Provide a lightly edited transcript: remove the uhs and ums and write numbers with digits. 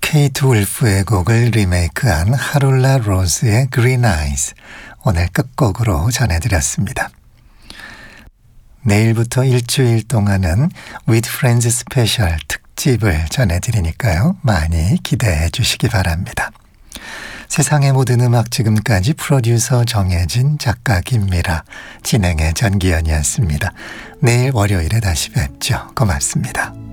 케이트 울프의 곡을 리메이크한 하룰라 로즈의 Green Eyes, 오늘 끝곡으로 전해드렸습니다. 내일부터 일주일 동안은 With Friends 스페셜 특집을 전해드리니까요. 많이 기대해 주시기 바랍니다. 세상의 모든 음악, 지금까지 프로듀서 정혜진, 작가 김미라, 진행의 전기현이었습니다. 내일 월요일에 다시 뵙죠. 고맙습니다.